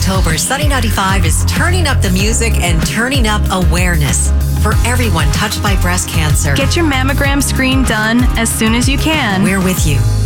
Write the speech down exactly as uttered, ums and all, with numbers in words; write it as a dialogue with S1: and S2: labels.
S1: October, Sunny ninety-five is turning up the music and turning up awareness for everyone touched by breast cancer.
S2: Get your mammogram screen done as soon as you can.
S1: We're with you.